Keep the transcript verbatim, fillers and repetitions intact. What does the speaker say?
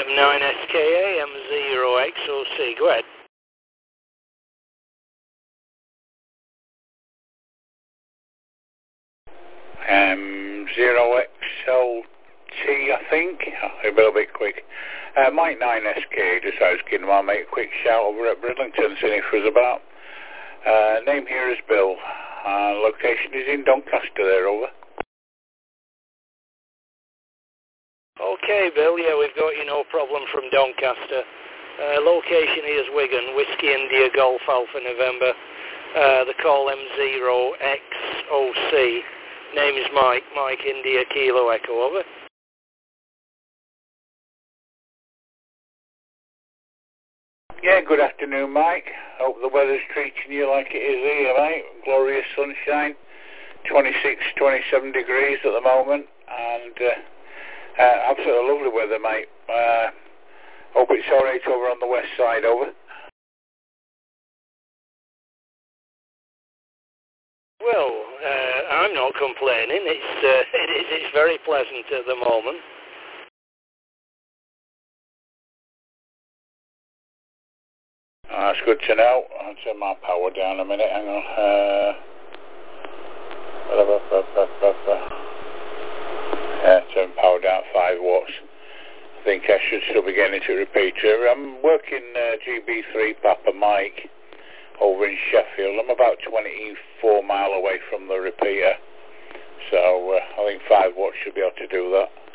M nine S K A, M zero X O C, go ahead. M zero X L T, I think. Oh, a little bit quick. Uh, Mike nine S K, just I was kidding, I'll make a quick shout over at Bridlington, seeing if it was about. Uh, name here is Bill. Uh, location is in Doncaster there, over. Okay, Bill, yeah, we've got you no problem from Doncaster. Uh, location here is Wigan, Whiskey India Golf Alpha November. Uh, the call M zero X O C. Name is Mike, Mike India Kilo Echo, over. Yeah, good afternoon, Mike. Hope the weather's treating you like it is here, mate. Glorious sunshine, twenty-six, twenty-seven degrees at the moment, and uh, uh, absolutely lovely weather, mate. Uh, hope it's alright over on the west side, over. Well, uh, I'm not complaining. It's uh, it is it's very pleasant at the moment. Oh, that's good to know. I'll turn my power down a minute. Hang on. Uh, yeah, turn power down five watts. I think I should still be getting into repeater. I'm working uh, G B three Papa Mike over in Sheffield. I'm about twenty-four mile away from the repeater, so uh, I think five watts should be able to do that.